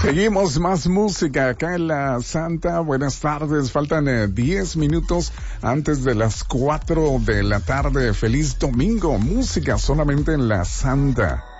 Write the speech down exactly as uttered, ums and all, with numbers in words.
Seguimos más música acá en la Santa. Buenas tardes, faltan eh, diez minutos antes de las cuatro de la tarde. Feliz domingo, música solamente en la Santa.